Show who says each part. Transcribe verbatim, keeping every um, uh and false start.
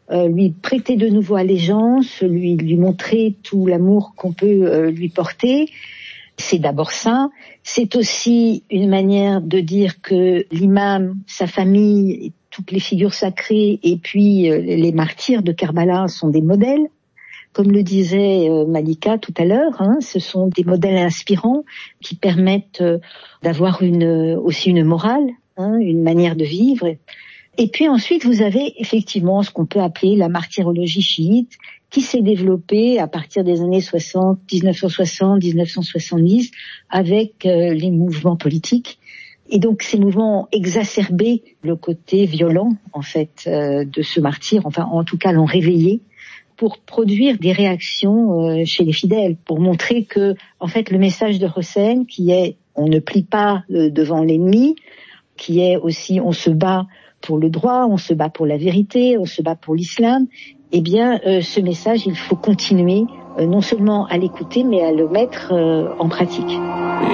Speaker 1: euh, lui prêter de nouveau allégeance, lui, lui montrer tout l'amour qu'on peut euh, lui porter. C'est d'abord ça. C'est aussi une manière de dire que l'imam, sa famille, toutes les figures sacrées et puis euh, les martyrs de Karbala sont des modèles. Comme le disait euh, Malika tout à l'heure, hein, ce sont des modèles inspirants qui permettent euh, d'avoir une, aussi une morale, hein, une manière de vivre. Et puis ensuite, vous avez effectivement ce qu'on peut appeler la martyrologie chiite, qui s'est développée à partir des années soixante, dix-neuf cent soixante, dix-neuf cent soixante-dix, avec euh, les mouvements politiques. Et donc ces mouvements exacerbaient le côté violent, en fait, euh, de ce martyr, enfin en tout cas l'ont réveillé, pour produire des réactions euh, chez les fidèles, pour montrer que, en fait, le message de Hossein, qui est « on ne plie pas euh, devant l'ennemi », qui est aussi « on se bat pour le droit, on se bat pour la vérité, on se bat pour l'islam », eh bien, euh, ce message, il faut continuer euh, non seulement à l'écouter, mais à le mettre euh, en pratique.